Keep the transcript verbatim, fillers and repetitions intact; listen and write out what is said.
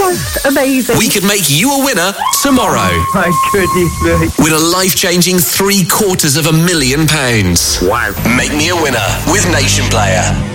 just amazing. We could make you a winner tomorrow. Oh, my goodness me. With a life-changing three quarters of a million pounds. Wow. Make me a winner with Nation Player.